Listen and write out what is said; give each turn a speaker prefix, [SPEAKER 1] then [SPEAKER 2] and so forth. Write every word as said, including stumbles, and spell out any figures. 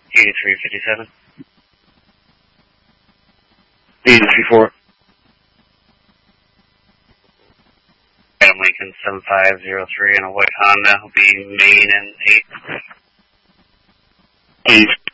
[SPEAKER 1] eighty-three fifty-seven. eighty-three four. Adam Lincoln seven five zero three and a white Honda will be main and eight. eighty-three